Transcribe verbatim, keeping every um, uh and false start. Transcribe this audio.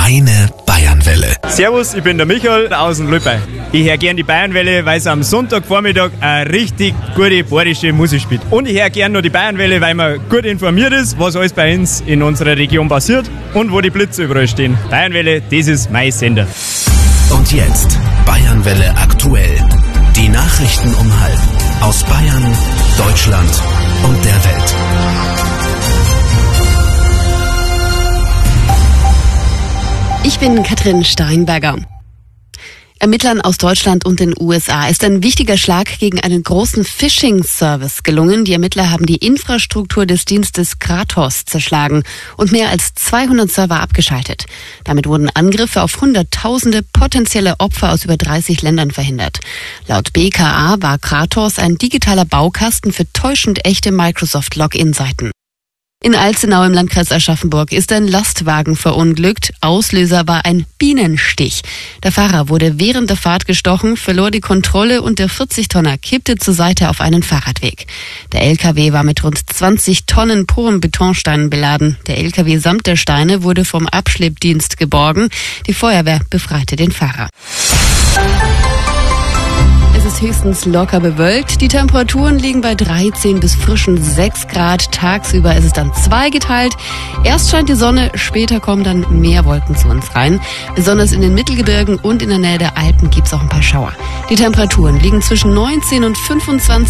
Deine Bayernwelle. Servus, ich bin der Michael aus dem Lübbei. Ich höre gerne die Bayernwelle, weil sie am Sonntagvormittag eine richtig gute badische Musik spielt. Und ich höre gerne noch die Bayernwelle, weil man gut informiert ist, was alles bei uns in unserer Region passiert und wo die Blitze überall stehen. Bayernwelle, das ist mein Sender. Und jetzt Bayernwelle aktuell. Die Nachrichten um halb aus Bayern, Deutschland und der Welt. Ich bin Katrin Steinberger. Ermittlern aus Deutschland und den U S A ist ein wichtiger Schlag gegen einen großen Phishing-Service gelungen. Die Ermittler haben die Infrastruktur des Dienstes Kratos zerschlagen und mehr als zweihundert Server abgeschaltet. Damit wurden Angriffe auf Hunderttausende potenzielle Opfer aus über dreißig Ländern verhindert. Laut B K A war Kratos ein digitaler Baukasten für täuschend echte Microsoft-Login-Seiten. In Alzenau im Landkreis Aschaffenburg ist ein Lastwagen verunglückt. Auslöser war ein Bienenstich. Der Fahrer wurde während der Fahrt gestochen, verlor die Kontrolle und der vierzig-Tonner kippte zur Seite auf einen Fahrradweg. Der L K W war mit rund zwanzig Tonnen purem Betonsteinen beladen. Der L K W samt der Steine wurde vom Abschleppdienst geborgen. Die Feuerwehr befreite den Fahrer. Es ist höchstens locker bewölkt. Die Temperaturen liegen bei dreizehn bis frischen sechs Grad. Tagsüber ist es dann zweigeteilt. Erst scheint die Sonne, später kommen dann mehr Wolken zu uns rein. Besonders in den Mittelgebirgen und in der Nähe der Alpen gibt es auch ein paar Schauer. Die Temperaturen liegen zwischen neunzehn und fünfundzwanzig